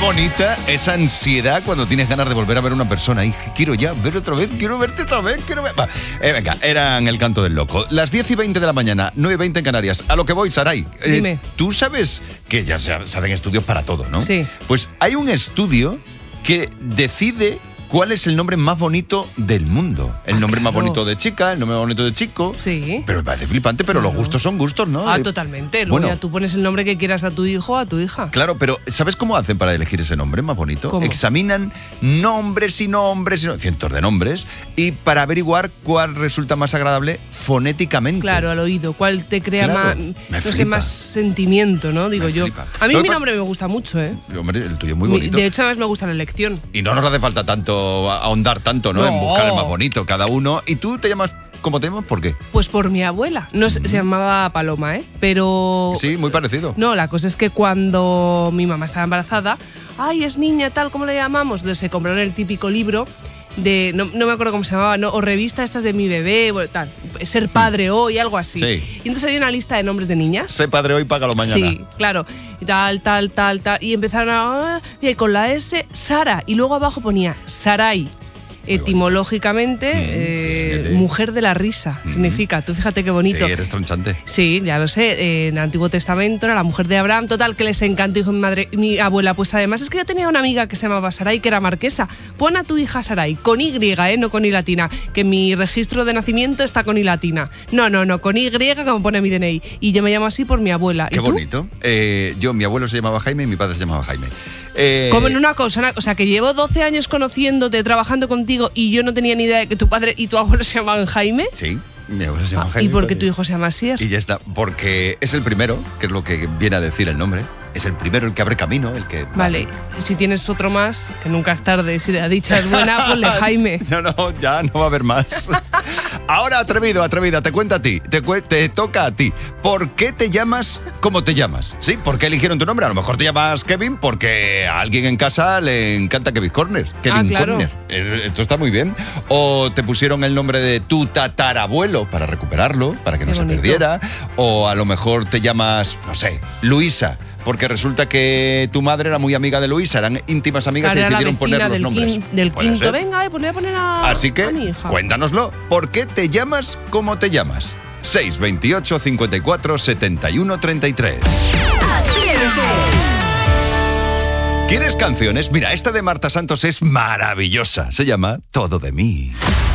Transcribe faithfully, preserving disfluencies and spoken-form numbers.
bonita esa ansiedad cuando tienes ganas de volver a ver a una persona. Y quiero ya ver otra vez, quiero verte otra vez, quiero ver... Va, eh, venga, eran el canto del loco. Las diez y veinte de la mañana, nueve y veinte en Canarias. A lo que voy, Saray. Eh, Dime. Tú sabes que ya se hacen estudios para todo, ¿no? Sí. Pues hay un estudio que decide cuál es el nombre más bonito del mundo. El Ah, nombre más claro. bonito de chica, el nombre más bonito de chico. Sí. Pero me parece flipante, pero Claro. los gustos son gustos, ¿no? Ah, Eh, totalmente. Luego bueno. ya tú pones el nombre que quieras a tu hijo o a tu hija. Claro, pero ¿sabes cómo hacen para elegir ese nombre más bonito? ¿Cómo? Examinan nombres y nombres, y no- cientos de nombres, y para averiguar cuál resulta más agradable fonéticamente. Claro, al oído. ¿Cuál te crea Claro, más, me no sé, flipa. más sentimiento, ¿no? Digo Me yo. flipa. A mí Lo que mi pasa- nombre me gusta mucho, ¿eh? Hombre, el tuyo es muy Mi- bonito. De hecho, además me gusta la elección. Y no nos hace falta tanto ahondar tanto, ¿no? No. En buscar el más bonito, cada uno. ¿Y tú te llamas como te llamas? ¿Por qué? Pues por mi abuela. No se, se llamaba Paloma, ¿eh? Pero... Sí, muy parecido. No, la cosa es que cuando mi mamá estaba embarazada, ay, es niña, tal, ¿cómo le llamamos? Entonces se compraron el típico libro de, no, no me acuerdo cómo se llamaba, no, o revista estas de mi bebé, bueno, tal, ser padre hoy, algo así. Sí. Y entonces había una lista de nombres de niñas. Sé padre hoy, págalo mañana. Sí, claro. Y tal, tal, tal, tal. Y empezaron a... Y con la S, Sara. Y luego abajo ponía Saray. Etimológicamente, Mm, eh, fíjate. mujer de la risa, Mm. significa. Tú fíjate qué bonito. Sí, eres tronchante. Sí, ya lo sé. eh, en el Antiguo Testamento era la mujer de Abraham. Total, que les encantó. Dijo mi madre, mi abuela, pues además es que yo tenía una amiga que se llamaba Saray, que era marquesa. Pon a tu hija Saray, con Y, ¿eh? No con I latina. Que mi registro de nacimiento está con I latina. No, no, no, con Y, como pone mi D N I. Y yo me llamo así por mi abuela. Qué ¿Y tú? bonito. Eh, yo, mi abuelo se llamaba Jaime y mi padre se llamaba Jaime. Eh, Como en una cosa, una- o sea, que llevo doce años conociéndote, trabajando contigo y yo no tenía ni idea de que tu padre y tu abuelo se llamaban Jaime. Sí, mi abuelo se llama Ah, Jaime. ¿y por mi qué padre- tu hijo se llama Asier? Y ya está, porque es el primero, que es lo que viene a decir el nombre. Es el primero el que abre camino, el que... Vale, y si tienes otro más, que nunca es tarde, si la dicha es buena, ponle Jaime. No, no, ya no va a haber más. Ahora, atrevido, atrevida, te cuenta a ti, te, cue- te toca a ti. ¿Por qué te llamas como te llamas? ¿Sí? ¿Por qué eligieron tu nombre? A lo mejor te llamas Kevin porque a alguien en casa le encanta Kevin Corner. Kevin Ah, claro. Corner. Eh, Esto está muy bien. O te pusieron el nombre de tu tatarabuelo para recuperarlo, para que Qué no se bonito. perdiera. O a lo mejor te llamas, no sé, Luisa. Porque resulta que tu madre era muy amiga de Luisa, eran íntimas amigas Claro, y era la decidieron poner vecina los del, nombres. quin- del Puede quinto. ser. Venga, eh, pues le voy a poner a, Así a mi que hija. cuéntanoslo. ¿Por qué te llamas como te llamas? seis veintiocho, cincuenta y cuatro, setenta y uno, treinta y tres. ¿Quieres canciones? Mira, esta de Marta Santos es maravillosa. Se llama Todo de mí.